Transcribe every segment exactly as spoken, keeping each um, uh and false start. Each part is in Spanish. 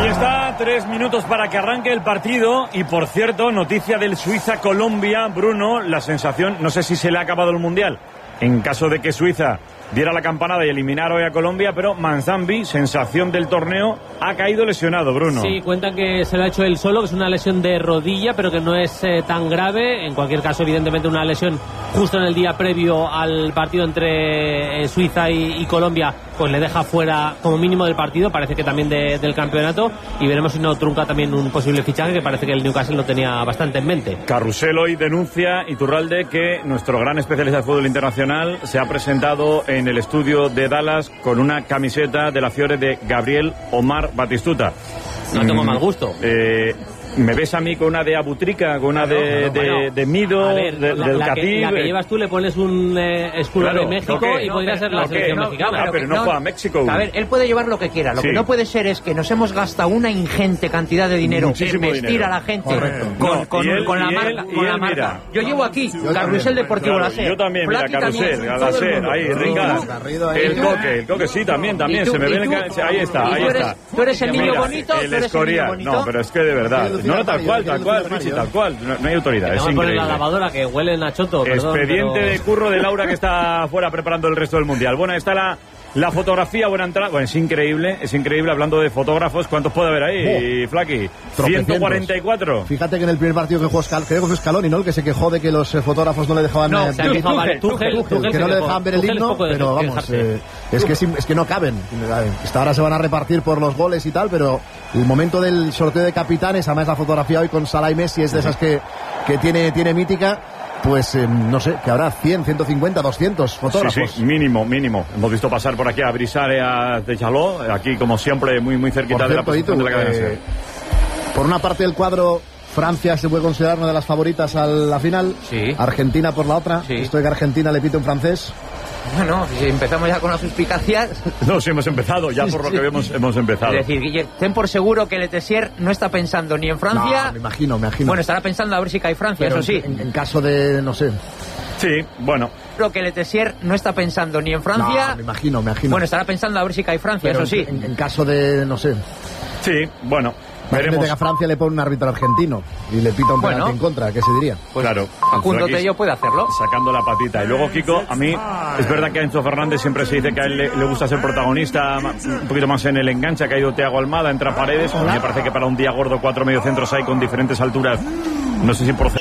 Ahí está, tres minutos para que arranque el partido. Y por cierto, noticia del Suiza-Colombia, Bruno, la sensación, no sé si se le ha acabado el Mundial, en caso de que Suiza diera la campanada y eliminara hoy a Colombia, pero Manzambi, sensación del torneo, ha caído lesionado, Bruno. Sí, cuentan que se lo ha hecho él solo, que es una lesión de rodilla, pero que no es eh, tan grave. En cualquier caso, evidentemente, una lesión justo en el día previo al partido entre eh, Suiza y, y Colombia, pues le deja fuera como mínimo del partido, parece que también de, del campeonato, y veremos si no trunca también un posible fichaje, que parece que el Newcastle lo tenía bastante en mente. Carrusel hoy denuncia, Iturralde, que nuestro gran especialista de fútbol internacional se ha presentado en el estudio de Dallas con una camiseta de la Fiore de Gabriel Omar Batistuta. No tengo mal gusto. Eh, ¿Me ves a mí con una de Abutrica, con una de, bueno, de, de Mido, ver, de, la, del la Catib? Que, la que llevas tú le pones un eh, escudo claro, de México okay, y no, podría pero, ser la okay, selección no, mexicana. Ah, pero no, no juega a México. A ver, él puede llevar lo que quiera. Lo sí. que no puede ser es que nos hemos gastado una ingente cantidad de dinero Muchísimo en vestir dinero. a la gente Correcto. con, No, con, y él, con la y marca. él, Con y la él, marca. mira. Yo llevo aquí Yo Carrusel Deportivo claro, La Ser. Yo también, mira, Carrusel, la Ser, ahí, Ricard. El Coque, el Coque, sí, también, también. tú, Se me ve tú, el... Ahí está, ahí tú eres, está. Tú eres el niño Mira, bonito. El tú eres Escorial. el niño bonito. No, pero es que de verdad. No, tal cual, tal cual, Richie, tal cual. No, no hay autoridad, es Vamos a poner increíble. la lavadora que huele a choto. Perdón, Expediente pero... de curro de Laura, que está afuera preparando el resto del Mundial. Bueno, ahí está la, la fotografía, buena entrada. Bueno, es increíble, es increíble. Hablando de fotógrafos, ¿cuántos puede haber ahí, oh, Flaky? ciento cuarenta y cuatro. Fíjate que en el primer partido que jugó Scaloni, creo que fue Scaloni, ¿no? El que se quejó de que los eh, fotógrafos no le dejaban no, eh, se ver, Tuchel, Tuchel, Tuchel, que no le dejaban ver el himno, pero vamos, eh, es que es que no caben. Esta ahora se van a repartir por los goles y tal, pero el momento del sorteo de capitanes, además la fotografía hoy con Salah y Messi es de esas que, que tiene, tiene mítica. Pues eh, no sé, que habrá cien, ciento cincuenta, doscientos fotógrafos. Sí, sí, mínimo, mínimo. Hemos visto pasar por aquí a Brisare, a Techaló, aquí como siempre muy muy cerquita por de la cierto, posición tú, de la cadena. Eh, por una parte del cuadro, Francia se puede considerar una de las favoritas a la final. Sí. Argentina por la otra. Sí. Esto de que Argentina le pite un francés. Bueno, si empezamos ya con las suspicacias. No, sí, hemos empezado, ya por lo que vemos, hemos empezado. Es decir, Guille, ten por seguro que Letessier no está pensando ni en Francia. No, me imagino, me imagino. Bueno, estará pensando a ver si cae Francia, pero eso sí. En, en caso de, no sé. Sí, bueno. Creo que Letessier no está pensando ni en Francia. No, me imagino, me imagino. Bueno, estará pensando a ver si cae Francia, pero eso sí. En, en caso de, no sé. Sí, bueno. Veremos. Que a Francia le pone un árbitro argentino y le pita un penalti bueno, en contra, ¿qué se diría? Pues claro. Facundo Tello puede hacerlo. Sacando la patita. Y luego, Kiko, a mí es verdad que a Enzo Fernández siempre se dice que a él le, le gusta ser protagonista un poquito más en el enganche. Ha caído Thiago Almada, entra Paredes. A mí me parece que para un día gordo cuatro mediocentros hay con diferentes alturas. No sé si procede.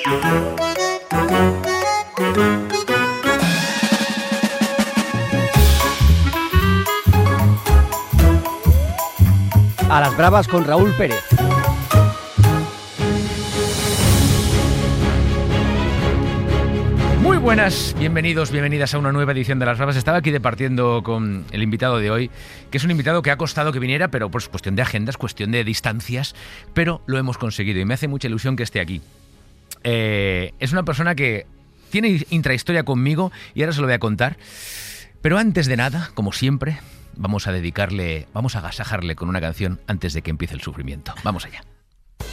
A las bravas con Raúl Pérez. Muy buenas, bienvenidos, bienvenidas a una nueva edición de Las Bravas. Estaba aquí departiendo con el invitado de hoy, que es un invitado que ha costado que viniera, pero pues cuestión de agendas, cuestión de distancias, pero lo hemos conseguido y me hace mucha ilusión que esté aquí. Eh, es una persona que tiene intrahistoria conmigo y ahora se lo voy a contar, pero antes de nada, como siempre, vamos a dedicarle, vamos a agasajarle con una canción antes de que empiece el sufrimiento. Vamos allá.